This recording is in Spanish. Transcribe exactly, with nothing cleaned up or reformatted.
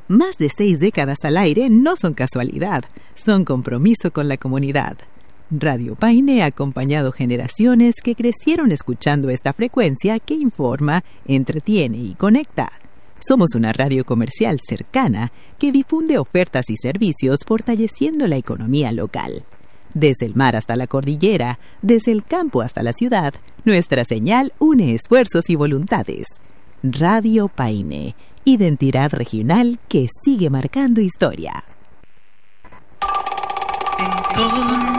Más de seis décadas al aire no son casualidad, son compromiso con la comunidad. Radio Paine ha acompañado generaciones que crecieron escuchando esta frecuencia que informa, entretiene y conecta. Somos una radio comercial cercana que difunde ofertas y servicios fortaleciendo la economía local. Desde el mar hasta la cordillera, desde el campo hasta la ciudad, nuestra señal une esfuerzos y voluntades. Radio Paine, identidad regional que sigue marcando historia. En todo